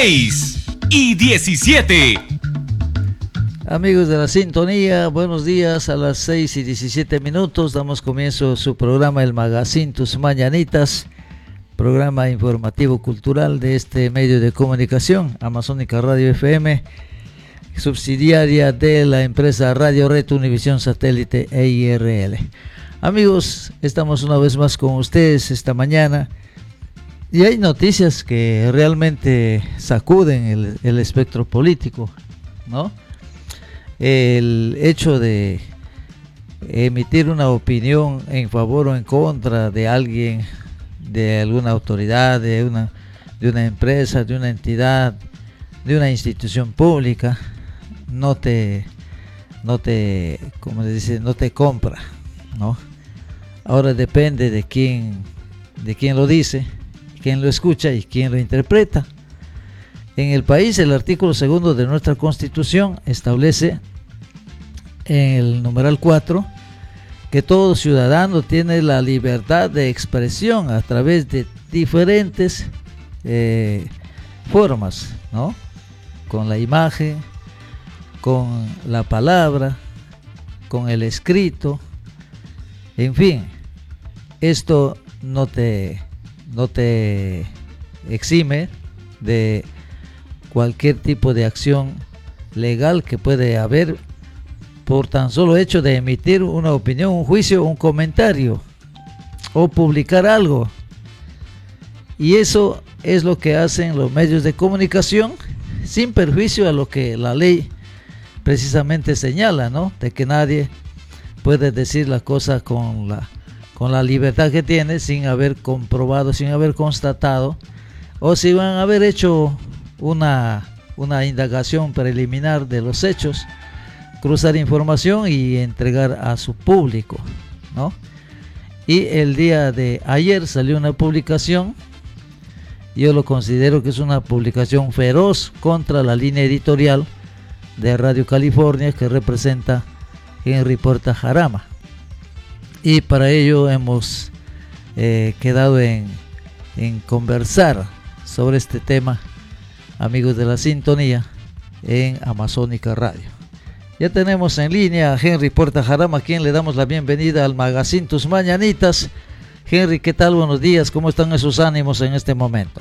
6:17. Amigos de la sintonía, buenos días. A las 6:17 damos comienzo a su programa El Magazine Tus Mañanitas, programa informativo cultural de este medio de comunicación, Amazónica Radio FM, subsidiaria de la empresa Radio Red Univisión Satélite EIRL. Amigos, estamos una vez más con ustedes esta mañana y hay noticias que realmente sacuden el espectro político, ¿no? El hecho de emitir una opinión en favor o en contra de alguien, de alguna autoridad, de una empresa, de una entidad, de una institución pública, no te como le dice, no te compra, ¿no? Ahora depende de quién lo dice, quién lo escucha y quién lo interpreta. En el país, el artículo 2 de nuestra Constitución establece en el numeral 4 que todo ciudadano tiene la libertad de expresión a través de diferentes formas, ¿no? Con la imagen, con la palabra, con el escrito, en fin, esto no te exime de cualquier tipo de acción legal que puede haber por tan solo hecho de emitir una opinión, un juicio, un comentario o publicar algo. Y eso es lo que hacen los medios de comunicación, sin perjuicio a lo que la ley precisamente señala, ¿no? De que nadie puede decir las cosas con la libertad que tiene, sin haber comprobado, sin haber constatado, o si van a haber hecho una indagación preliminar de los hechos, cruzar información y entregar a su público, ¿no? Y el día de ayer salió una publicación, yo lo considero que es una publicación feroz contra la línea editorial de Radio California que representa Henry Porta Jarama, y para ello hemos quedado en conversar sobre este tema, amigos de la sintonía, en Amazónica Radio. Ya tenemos en línea a Henry Porta Jarama, a quien le damos la bienvenida al Magazine Tus Mañanitas. Henry, ¿qué tal? Buenos días, ¿cómo están esos ánimos en este momento?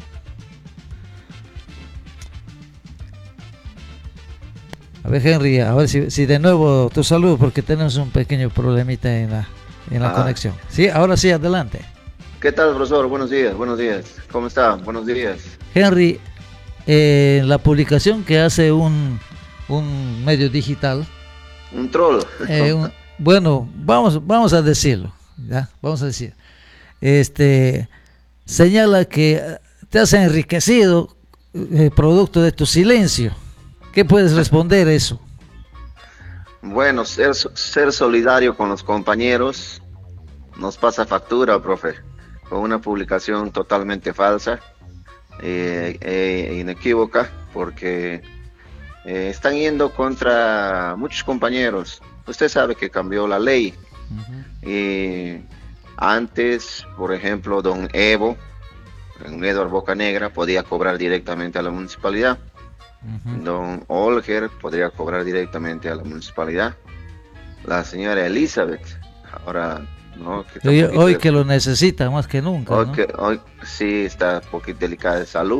A ver, Henry, a ver si de nuevo tu salud, porque tenemos un pequeño problemita en la conexión. Sí, ahora sí, adelante. ¿Qué tal, profesor? Buenos días. ¿Cómo está? Buenos días. Henry, la publicación que hace un medio digital, un troll, bueno, vamos a decirlo, ¿ya? Vamos a decir, señala que te has enriquecido producto de tu silencio. ¿Qué puedes responder a eso? Bueno, ser solidario con los compañeros nos pasa factura, profe, con una publicación totalmente falsa, inequívoca, porque están yendo contra muchos compañeros. Usted sabe que cambió la ley. Antes, por ejemplo, don Edward Bocanegra, podía cobrar directamente a la municipalidad. Don Olger podría cobrar directamente a la municipalidad. La señora Elizabeth, ahora, ¿no? Hoy que lo necesita más que nunca, hoy, ¿no? hoy sí está un poquito delicada de salud.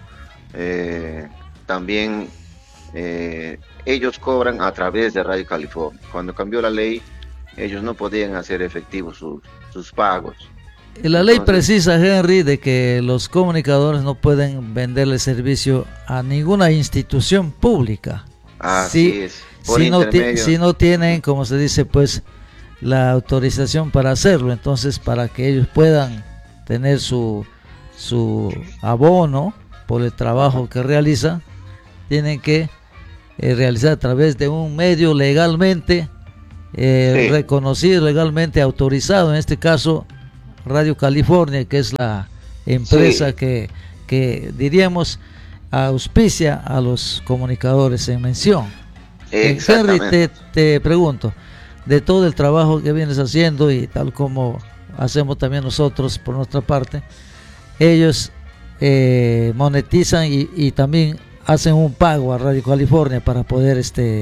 También ellos cobran a través de Radio California. Cuando cambió la ley, ellos no podían hacer efectivos sus pagos. La ley precisa, Henry, de que los comunicadores no pueden venderle servicio a ninguna institución pública. Así es. Si no tienen, como se dice, pues, la autorización para hacerlo. Entonces, para que ellos puedan tener su abono por el trabajo que realizan, tienen que realizar a través de un medio legalmente reconocido, legalmente autorizado, en este caso Radio California, que es la empresa que diríamos auspicia a los comunicadores en mención. Henry, te pregunto, de todo el trabajo que vienes haciendo y tal como hacemos también nosotros por nuestra parte, ellos monetizan y también hacen un pago a Radio California para poder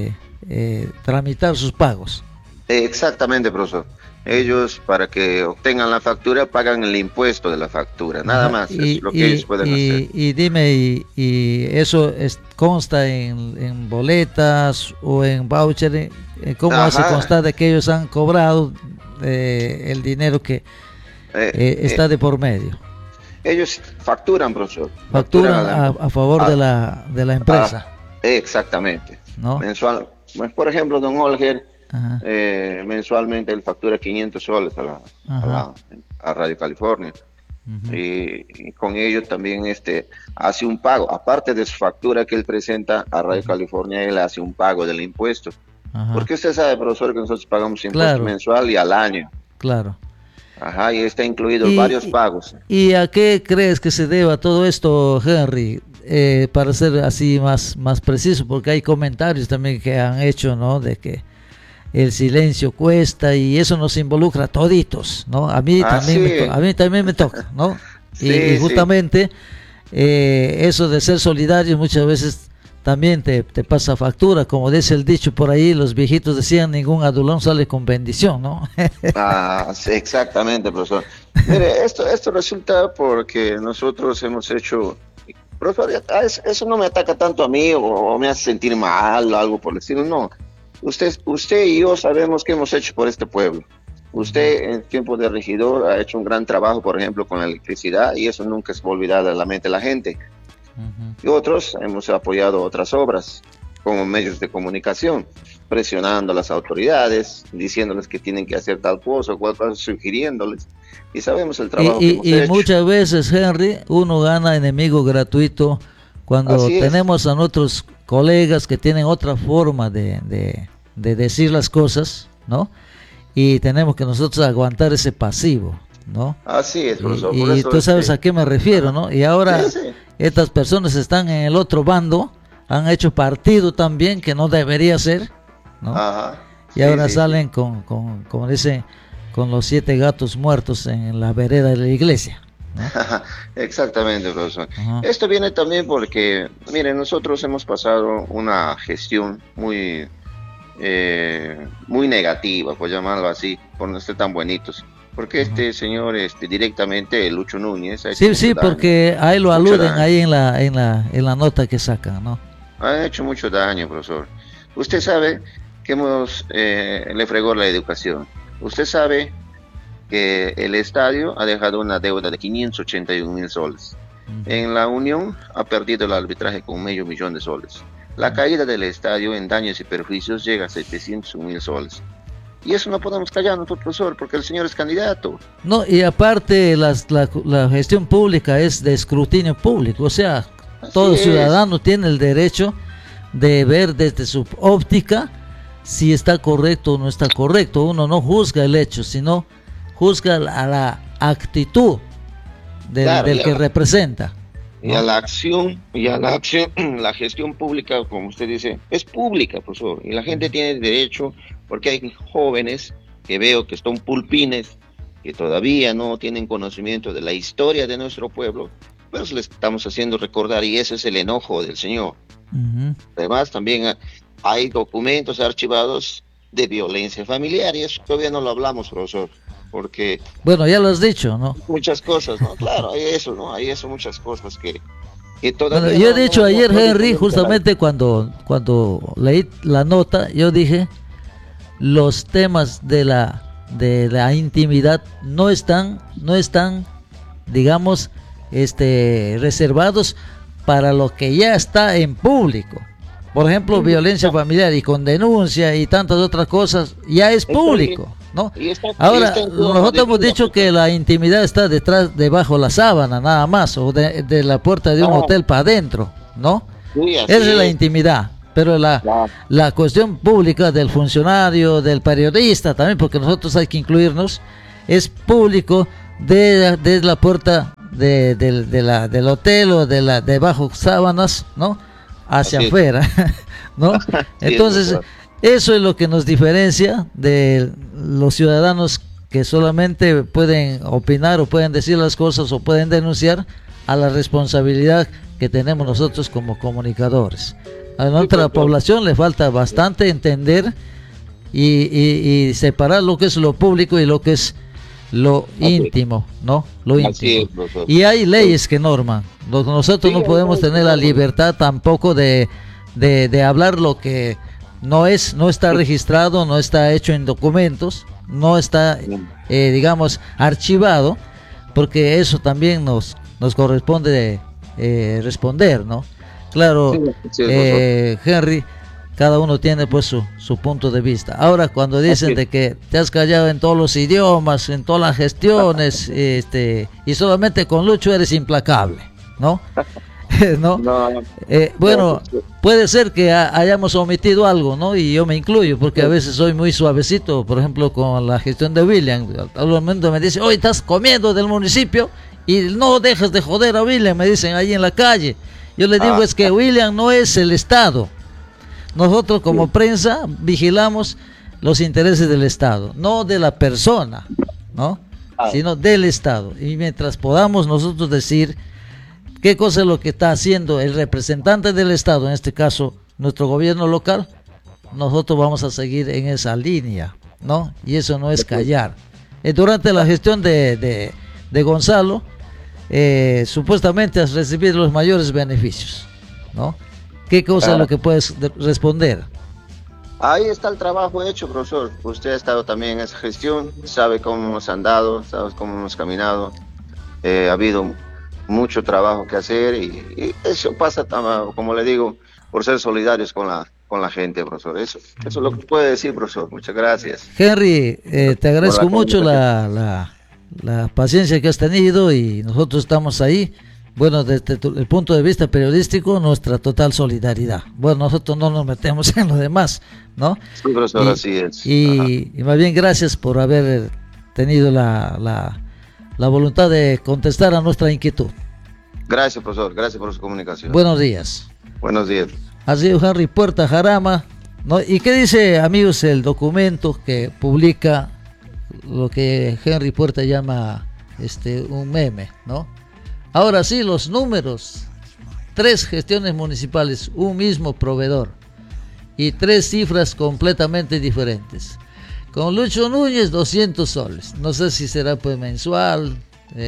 tramitar sus pagos. Exactamente, profesor. Ellos, para que obtengan la factura, pagan el impuesto de la factura, nada más, es lo que ellos pueden hacer. Y dime, y eso consta en boletas o en voucher, ¿cómo hace constar de que ellos han cobrado el dinero que está de por medio? Ellos facturan, profesor. Facturan a favor de la empresa. Exactamente. ¿No? Mensual. Por ejemplo, don Olger, mensualmente él factura 500 soles a Radio California. Y con ello también hace un pago. Aparte de su factura que él presenta a Radio California, él hace un pago del impuesto. Porque usted sabe, profesor, que nosotros pagamos impuesto mensual y al año. Claro. Ajá, y está incluido varios pagos. ¿Y a qué crees que se deba todo esto, Henry? Para ser así más preciso, porque hay comentarios también que han hecho, ¿no? De que el silencio cuesta y eso nos involucra a toditos, ¿no? A mí también me toca, ¿no? y justamente eso de ser solidario muchas veces también te pasa factura, como dice el dicho por ahí, los viejitos decían, ningún adulón sale con bendición, ¿no? Sí, exactamente, profesor. Mire, esto resulta porque nosotros hemos hecho, profesor, eso no me ataca tanto a mí o me hace sentir mal o algo por el estilo, no. Usted y yo sabemos qué hemos hecho por este pueblo. Usted en tiempo de regidor ha hecho un gran trabajo, por ejemplo, con la electricidad, y eso nunca se va a olvidar de la mente de la gente. Y otros hemos apoyado otras obras como medios de comunicación, presionando a las autoridades, diciéndoles que tienen que hacer tal cosa o cual cosa, sugiriéndoles. Y sabemos el trabajo que hemos hecho. Y muchas veces, Henry, uno gana enemigo gratuito cuando tenemos a nuestros colegas que tienen otra forma de decir las cosas, ¿no? Y tenemos que nosotros aguantar ese pasivo, ¿no? Así es, profesor. Y tú sabes a qué me refiero, ¿no? Y ahora estas personas están en el otro bando, han hecho partido también que no debería ser, ¿no? Y ahora salen con, como dicen, con los 7 gatos muertos en la vereda de la iglesia, ¿no? Exactamente, profesor. Esto viene también porque, miren, nosotros hemos pasado una gestión muy negativa, por llamarlo así, por no ser tan bonitos. Porque este señor, directamente, Lucho Núñez, sí, porque ahí lo aluden ahí en la nota que sacan, ¿no? Ha hecho mucho daño, profesor. Usted sabe que le fregó la educación. Usted sabe que el estadio ha dejado una deuda de 581,000 soles. En la Unión ha perdido el arbitraje con $500,000 de soles. La caída del estadio en daños y perjuicios llega a 701,000 soles. Y eso no podemos callar nosotros, profesor, porque el señor es candidato. No, y aparte la gestión pública es de escrutinio público, o sea, todo ciudadano tiene el derecho de ver desde su óptica si está correcto o no está correcto. Uno no juzga el hecho, sino juzga a la actitud del que representa, ¿no? Y a la acción, la gestión pública, como usted dice, es pública, profesor, y la gente tiene derecho, porque hay jóvenes que veo que son pulpines, que todavía no tienen conocimiento de la historia de nuestro pueblo, pero les estamos haciendo recordar, y ese es el enojo del señor. Además, también hay documentos archivados de violencia familiar, y eso todavía no lo hablamos, profesor, porque... Bueno, ya lo has dicho, ¿no? Muchas cosas, ¿no? Claro, hay eso, ¿no? Hay eso, muchas cosas que todavía... Bueno, yo he dicho ayer, Henry, justamente cuando leí la nota, yo dije, los temas de la intimidad no están, digamos, reservados para lo que ya está en público. Por ejemplo, violencia familiar y con denuncia y tantas otras cosas, ya es público, ¿no? Ahora, nosotros hemos dicho que la intimidad está debajo la sábana, nada más, o de la puerta de un hotel para adentro, ¿no? Esa es la intimidad. Pero la cuestión pública del funcionario, del periodista también, porque nosotros hay que incluirnos, es público de la puerta del hotel o debajo sábanas, ¿no? Hacia afuera, ¿no? Entonces, eso es lo que nos diferencia de los ciudadanos que solamente pueden opinar o pueden decir las cosas o pueden denunciar, a la responsabilidad que tenemos nosotros como comunicadores. A nuestra población le falta bastante entender y separar lo que es lo público y lo que es lo íntimo, ¿no? Lo íntimo. Y hay leyes que norman. Nosotros no podemos tener la libertad tampoco de hablar lo que no está registrado, no está hecho en documentos, no está, digamos, archivado, porque eso también nos corresponde responder, ¿no? Claro, Henry, cada uno tiene pues su punto de vista. Ahora, cuando dicen de que te has callado en todos los idiomas, en todas las gestiones, y solamente con Lucho eres implacable, ¿no? ¿No? Bueno, puede ser que hayamos omitido algo, ¿no? Y yo me incluyo, porque a veces soy muy suavecito, por ejemplo, con la gestión de William. Al momento me dice, hoy estás comiendo del municipio y no dejas de joder a William, me dicen ahí en la calle. Yo le digo, es que William no es el Estado. Nosotros como prensa vigilamos los intereses del Estado, no de la persona, ¿no? Sino del Estado. Y mientras podamos nosotros decir qué cosa es lo que está haciendo el representante del Estado, en este caso nuestro gobierno local, nosotros vamos a seguir en esa línea, ¿no? Y eso no es callar. Durante la gestión de Gonzalo, supuestamente has recibido los mayores beneficios, ¿no? ¿Qué cosa es lo que puedes responder? Ahí está el trabajo hecho, profesor. Usted ha estado también en esa gestión, sabe cómo hemos andado, sabe cómo hemos caminado. Ha habido mucho trabajo que hacer y eso pasa, como le digo, por ser solidarios con la gente, profesor. Eso es lo que puede decir, profesor. Muchas gracias. Henry, te agradezco mucho la paciencia que has tenido y nosotros estamos ahí. Bueno, desde el punto de vista periodístico, nuestra total solidaridad. Bueno, nosotros no nos metemos en lo demás, ¿no? Sí, profesor, así es. Y más bien gracias por haber tenido la voluntad de contestar a nuestra inquietud. Gracias, profesor. Gracias por su comunicación. Buenos días. Buenos días. Ha sido Henry Puerta Jarama, ¿no? ¿Y qué dice, amigos, el documento que publica lo que Henry Puerta llama un meme, ¿no? Ahora sí, los números: 3 gestiones municipales, un mismo proveedor y 3 cifras completamente diferentes. Con Lucho Núñez 200 soles, no sé si será pues mensual,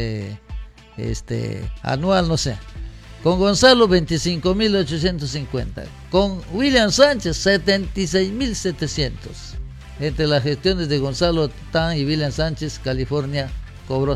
anual, no sé. Con Gonzalo 25.850, con William Sánchez 76.700. Entre las gestiones de Gonzalo Tan y William Sánchez, California cobró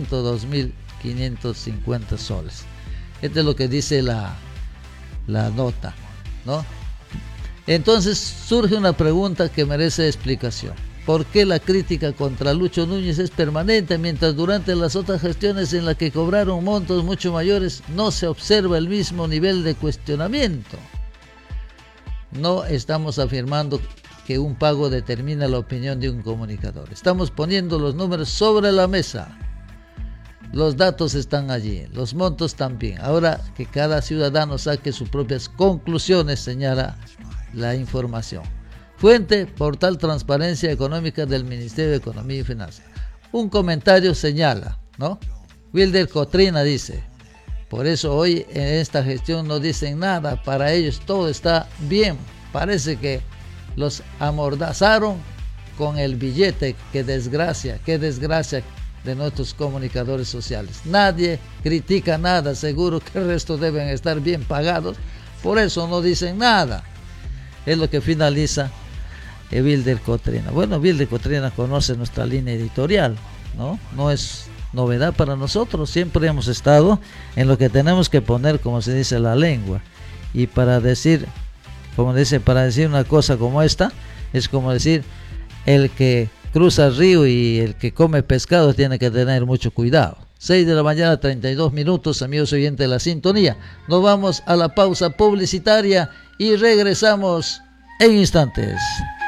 102.550 soles. Esto es lo que dice la nota, ¿no? Entonces surge una pregunta que merece explicación. ¿Por qué la crítica contra Lucho Núñez es permanente, mientras durante las otras gestiones en las que cobraron montos mucho mayores no se observa el mismo nivel de cuestionamiento? No estamos afirmando que un pago determina la opinión de un comunicador. Estamos poniendo los números sobre la mesa. Los datos están allí, los montos también. Ahora que cada ciudadano saque sus propias conclusiones, señala la información. Fuente: Portal Transparencia Económica del Ministerio de Economía y Finanzas. Un comentario señala, ¿no? Wilder Cotrina dice: por eso hoy en esta gestión no dicen nada, para ellos todo está bien. Parece que los amordazaron con el billete. Qué desgracia de nuestros comunicadores sociales. Nadie critica nada, seguro que el resto deben estar bien pagados, por eso no dicen nada. Es lo que finaliza Wilder Cotrina. Bueno, Wilder Cotrina conoce nuestra línea editorial, ¿no? No es novedad para nosotros, siempre hemos estado en lo que tenemos que poner, como se dice, la lengua. Y para decir, como dice, para decir una cosa como esta, es como decir, el que cruza el río y el que come pescado tiene que tener mucho cuidado. 6 de la mañana, 32 minutos, amigos oyentes de la sintonía. Nos vamos a la pausa publicitaria y regresamos en instantes.